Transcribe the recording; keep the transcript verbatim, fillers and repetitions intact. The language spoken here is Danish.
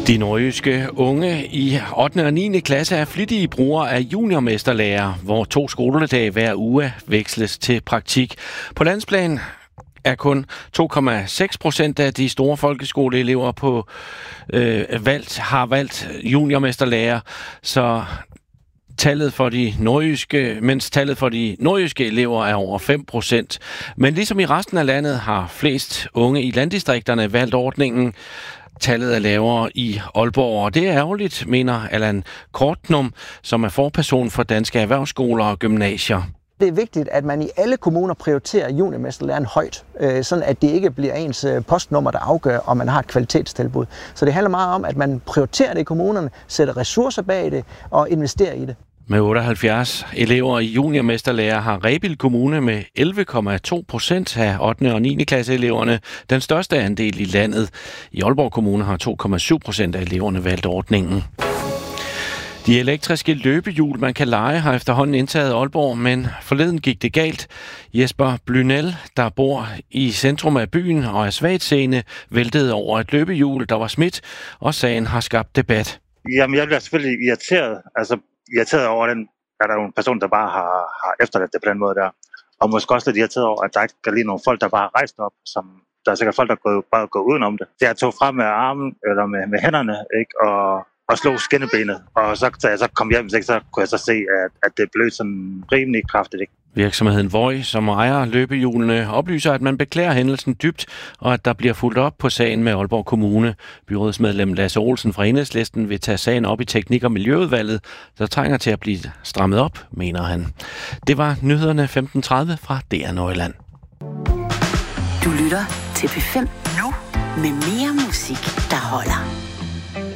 De nordjyske unge i ottende og niende klasse er flittige brugere af juniormesterlærer, hvor to skoledage hver uge veksles til praktik. På landsplan er kun to komma seks procent af de store folkeskoleelever på øh, valgt, har valgt juniormesterlærer, så tallet for de nordjyske, mens tallet for de nordjyske elever er over fem procent. Men ligesom i resten af landet har flest unge i landdistrikterne valgt ordningen. Tallet er lavere i Aalborg, og det er ærgerligt, mener Allan Kortnum, som er forperson for Danske Erhvervsskoler og Gymnasier. Det er vigtigt, at man i alle kommuner prioriterer juniormesterlæren højt, sådan at det ikke bliver ens postnummer, der afgør, om man har et kvalitetstilbud. Så det handler meget om, at man prioriterer det i kommunerne, sætter ressourcer bag det og investerer i det. Med otteoghalvfjerds elever i juniormesterlærer har Rebild Kommune med elleve komma to procent af ottende og niende klasse eleverne den største andel i landet. I Aalborg Kommune har to komma syv procent af eleverne valgt ordningen. De elektriske løbehjul, man kan leje, har efterhånden indtaget Aalborg, men forleden gik det galt. Jesper Blynel, der bor i centrum af byen og er svagtseende, væltede over et løbehjul, der var smidt, og sagen har skabt debat. Jamen, jeg bliver selvfølgelig irriteret. Altså, irriteret over den, at der er en person, der bare har, har efterladt det på den måde der. Og måske også lidt irriteret over, at der ikke er lige nogle folk, der bare har rejst op, som der er sikkert folk, der går, bare går udenom det. Det jeg tog frem med armen, eller med, med hænderne, ikke? Og, og slog skinnebenet. Og så, da jeg så kom hjem, så kunne jeg så se, at, at det blev sådan rimelig kraftigt, ikke? Virksomheden Voi, som ejer løbehjulene, oplyser, at man beklager hændelsen dybt, og at der bliver fulgt op på sagen med Aalborg Kommune. Byrådsmedlem Lasse Olsen fra Enhedslisten vil tage sagen op i Teknik- og Miljøudvalget, der trænger til at blive strammet op, mener han. Det var nyhederne femten tredive fra D R Nordjylland. Du lytter til P fem nu med mere musik, der holder.